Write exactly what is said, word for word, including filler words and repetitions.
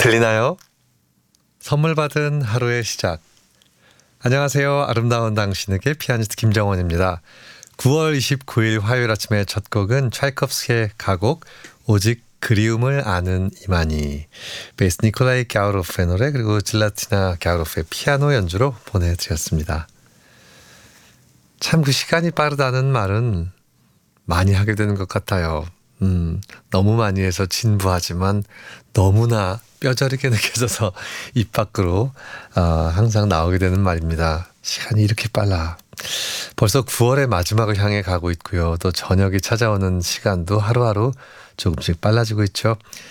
들리나요? 선물 받은 하루의 시작. 안녕하세요. 아름다운 당신에게 피아니스트 김정원입니다. 구월 이십구일 화요일 아침의 첫 곡은 차이콥스키의 가곡 오직 그리움을 아는 이만희, 베이스 니콜라이 갸우로프의 노래, 그리고 질라티나 갸우로프의 피아노 연주로 보내드렸습니다. 참 그 시간이 빠르다는 말은 많이 하게 되는 것 같아요. 음, 너무 많이 해서 진부하지만 너무나 뼈저리게 느껴져서 입 밖으로 어, 항상 나오게 되는 말입니다. 시간이 이렇게 빨라. 벌써 구월의 마지막을 향해 가고 있고요. 또 저녁이 찾아오는 시간도 하루하루 조금씩 빨라지고 있죠.